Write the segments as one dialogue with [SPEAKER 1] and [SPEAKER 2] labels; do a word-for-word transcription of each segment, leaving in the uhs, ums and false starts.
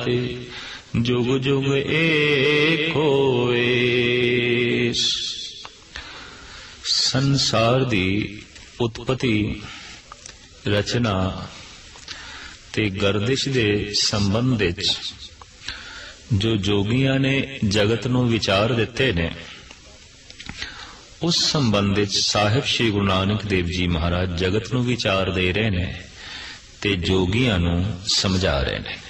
[SPEAKER 1] ਮਾਤੇ जुग जुग एको एस। संसार दी उत्पत्ति रचना ते गर्दिश दे संबंध विच जो जोगियां ने जगत नूं विचार दिते ने, उस संबंध विच साहिब श्री गुरु नानक देव जी महाराज जगत नूं विचार दे रहे ने ते जोगियां नूं समझा रहे ने।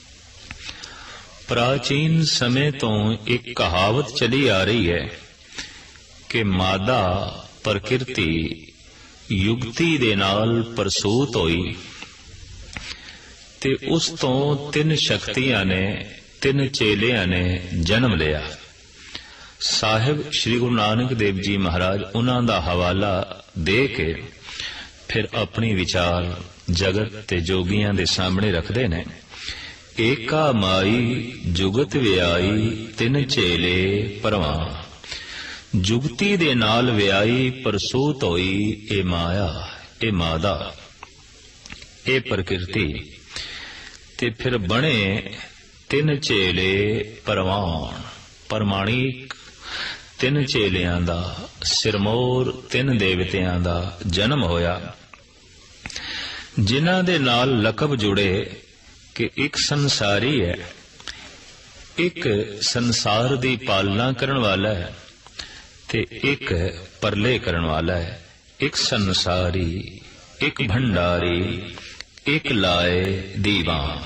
[SPEAKER 1] प्राचीन समय तो एक कहावत चली आ रही है कि मादा प्रकृति युगती दे नाल प्रसूत होई ते उस तो तीन शक्तियां ने तीन चेलियां ने जन्म लिया। साहिब श्री गुरु नानक देव जी महाराज उन्हां दा हवाला दे के फिर अपनी विचार जगत ते जोगियां दे सामने रखदे ने। एका माई जुगत व्याई तिन चेले परवान, जुगती दे नाल व्याई प्रसूत होई ए माया ए मादा ए प्रकृति ते फिर बने तिन चेले परवान, परमाणिक तिन चेलियां दा सिरमौर तिन देवतियां दा जन्म होया, जिन्हां दे नाल लकब जुड़े कि एक संसारी है, एक संसार दी पालना करन वाला है ते एक परले करन वाला है। एक संसारी, एक भंडारी, एक लाए दीवान।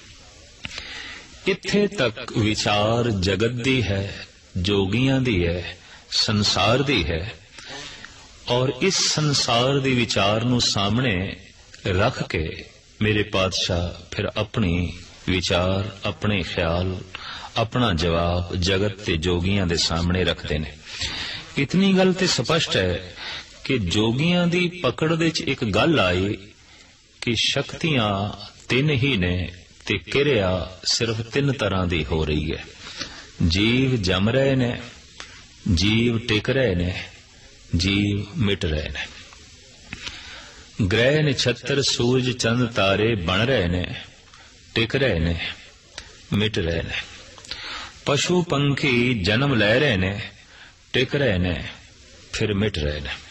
[SPEAKER 1] इत्थे तक विचार जगत दी है, जोगियां दी है, संसार दी है। और इस संसार दी विचार नूं सामने रख के मेरे पातशाह फिर अपनी विचार, अपने ख्याल, अपना जवाब जगत ते जोगियां दे सामने रखते ने। इतनी गल ते स्पष्ट है कि जोगियां दी पकड़ दे च एक गल आई कि शक्तियां तीन ही ने ते किरिया सिर्फ तीन तरह दी हो रही है। जीव जम रहे ने, जीव टिक रहे ने, जीव मिट रहे ने। ग्रह नक्षत्र सूरज चंद तारे बन रहे ने, टिक रहे ने, मिट रहे ने। पशु पंखी जन्म ले रहे ने, टिक रहे ने, फिर मिट रहे ने।